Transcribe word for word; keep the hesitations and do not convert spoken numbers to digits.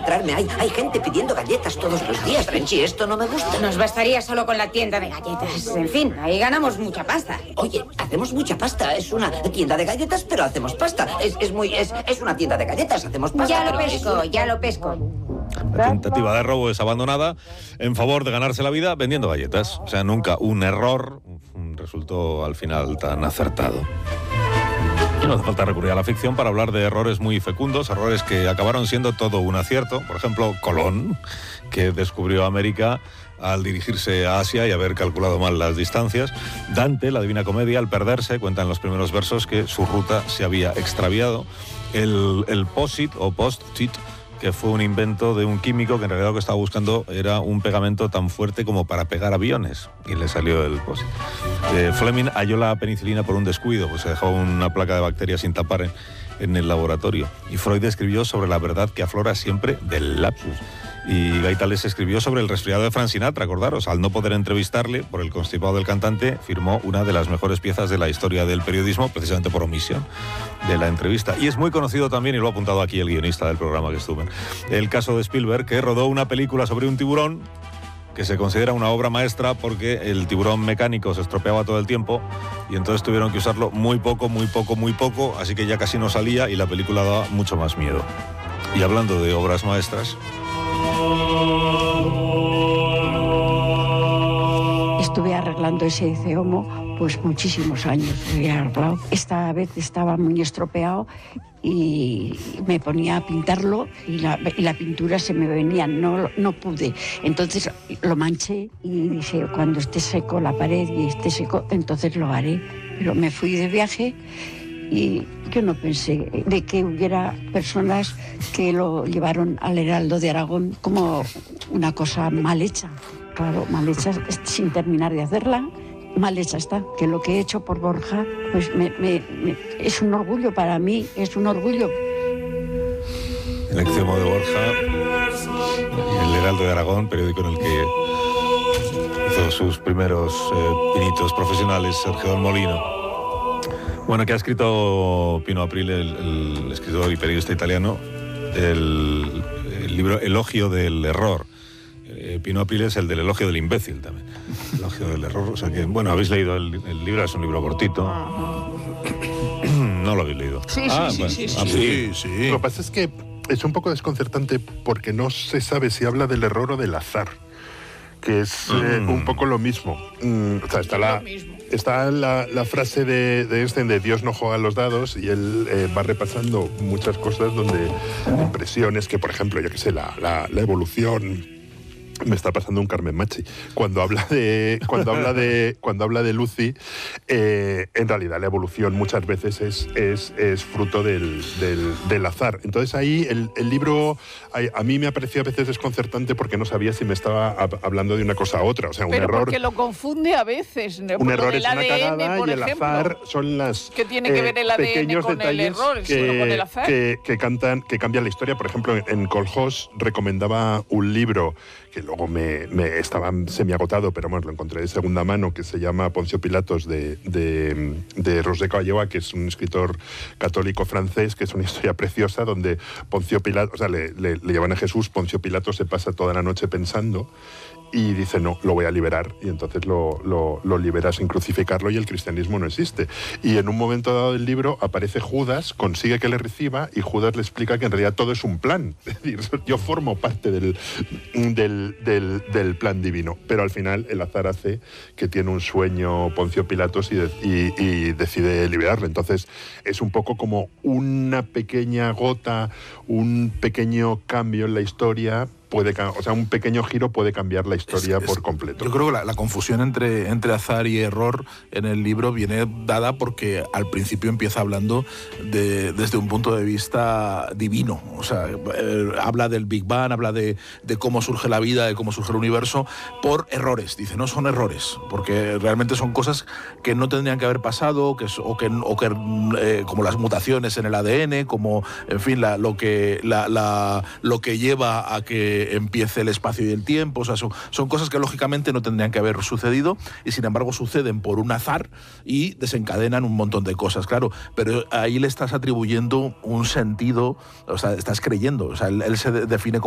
encontrarme. Hay, hay gente pidiendo galletas todos los días, Frenchy. Esto no me gusta. Nos bastaría solo con la tienda de galletas. En fin, ahí ganamos mucha pasta. Oye, hacemos mucha pasta. Es una tienda de galletas, pero hacemos pasta. Es, es muy... Es, es una tienda de galletas, hacemos pasta. Ya lo pero pesco, es... ya lo pesco. La tentativa de robo es abandonada en favor de ganarse la vida vendiendo galletas. O sea, nunca un error resultó al final tan acertado. Y no hace falta recurrir a la ficción para hablar de errores muy fecundos, errores que acabaron siendo todo un acierto. Por ejemplo, Colón, que descubrió América al dirigirse a Asia y haber calculado mal las distancias. Dante, la Divina Comedia, al perderse, cuenta en los primeros versos que su ruta se había extraviado. El, el post-it o post-it, que fue un invento de un químico que en realidad lo que estaba buscando era un pegamento tan fuerte como para pegar aviones, y le salió el post-it. Eh, Fleming halló la penicilina por un descuido, pues se dejó una placa de bacterias sin tapar en, en el laboratorio. Y Freud escribió sobre la verdad que aflora siempre del lapsus. Y Gaitales escribió sobre el resfriado de Frank Sinatra, acordaros, al no poder entrevistarle por el constipado del cantante, firmó una de las mejores piezas de la historia del periodismo, precisamente por omisión de la entrevista. Y es muy conocido también, y lo ha apuntado aquí el guionista del programa que estuve, el caso de Spielberg, que rodó una película sobre un tiburón que se considera una obra maestra porque el tiburón mecánico se estropeaba todo el tiempo y entonces tuvieron que usarlo muy poco, muy poco, muy poco, así que ya casi no salía y la película daba mucho más miedo. Y hablando de obras maestras... Estuve arreglando ese ceomo pues muchísimos años. He arreglado. Esta vez estaba muy estropeado y me ponía a pintarlo y la, y la pintura se me venía, no, no pude. Entonces lo manché y dije, cuando esté seco la pared y esté seco, entonces lo haré. Pero me fui de viaje y yo no pensé de que hubiera personas que lo llevaron al Heraldo de Aragón como una cosa mal hecha. Claro, mal hecha sin terminar de hacerla, mal hecha está. Que lo que he hecho por Borja, pues me, me, me, es un orgullo para mí, es un orgullo. El extremo de Borja y el Heraldo de Aragón, periódico en el que hizo sus primeros eh, pinitos profesionales Sergio del Molino. Bueno, que ha escrito Pino Aprile, el, el escritor y periodista italiano, el, el libro Elogio del error. Eh, Pino Aprile es el del elogio del imbécil también. Elogio del error. O sea que, bueno, habéis leído el, el libro, es un libro cortito. No lo habéis leído. Sí, ah, sí, bueno. sí, sí, ah, sí, sí, sí. Lo que pasa es que es un poco desconcertante porque no se sabe si habla del error o del azar, que es mm. eh, un poco lo mismo. Mm, o sea, está la... Está la, la frase de, de Einstein de Dios no juega a los dados y él eh, va repasando muchas cosas donde impresiones que, por ejemplo, yo qué sé, la, la, la evolución... Me está pasando un Carmen Machi. Cuando habla de cuando habla de cuando habla de Lucy, eh, en realidad la evolución muchas veces es es, es fruto del, del, del azar. Entonces ahí el, el libro a, a mí me ha parecido a veces desconcertante porque no sabía si me estaba hablando de una cosa a otra. O sea, un Pero error. Porque lo confunde a veces. Un error es una A D N, cagada por y el ejemplo. azar son las ¿Qué tiene que ver el A D N pequeños con el detalles error, que, solo con el azar? que, que cantan que cambian la historia. Por ejemplo, en Colhós recomendaba un libro que luego me, me estaba semiagotado, pero bueno, lo encontré de segunda mano, que se llama Poncio Pilatos, de, de, de Roger Caballoa, que es un escritor católico francés, que es una historia preciosa, donde Poncio Pilatos, o sea, le, le, le llevan a Jesús, Poncio Pilatos se pasa toda la noche pensando, y dice, no, lo voy a liberar, y entonces lo, lo, lo libera sin crucificarlo y el cristianismo no existe. Y en un momento dado del libro aparece Judas, consigue que le reciba y Judas le explica que en realidad todo es un plan. Es decir, yo formo parte del, del, del, del plan divino, pero al final el azar hace que tiene un sueño Poncio Pilatos y, de, y, y decide liberarle. Entonces es un poco como una pequeña gota, un pequeño cambio en la historia, puede, o sea, un pequeño giro puede cambiar la historia es, es, por completo. Yo creo que la, la confusión entre, entre azar y error en el libro viene dada porque al principio empieza hablando de, desde un punto de vista divino. O sea, eh, habla del Big Bang, habla de, de cómo surge la vida, de cómo surge el universo, por errores. Dice, no son errores, porque realmente son cosas que no tendrían que haber pasado, que, o que, o que eh, como las mutaciones en el A D N, como, en fin, la, lo, que, la, la, lo que lleva a que empiece el espacio y el tiempo. O sea, son, son cosas que lógicamente no tendrían que haber sucedido y sin embargo suceden por un azar y desencadenan un montón de cosas, claro, pero ahí le estás atribuyendo un sentido, o sea, estás creyendo, o sea, él, él se define como